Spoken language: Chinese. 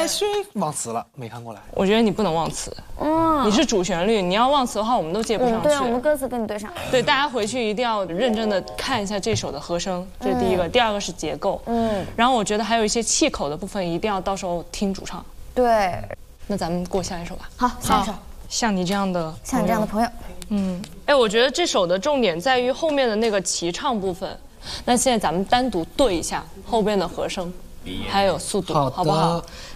虚忘词了，没看过来。 我觉得你不能忘词，你是主旋律，你要忘词的话，我们都接不上去。 对啊，我们歌词跟你对上。 对，大家回去一定要认真的看一下这首的和声，这是第一个。第二个是结构，然后我觉得还有一些气口的部分，一定要到时候听主唱。 对， 那咱们过下一首吧。 好，下一首。 像你这样的朋友， 哎，我觉得这首的重点在于后面的那个齐唱部分。那现在咱们单独对一下后边的和声，还有速度，好不好？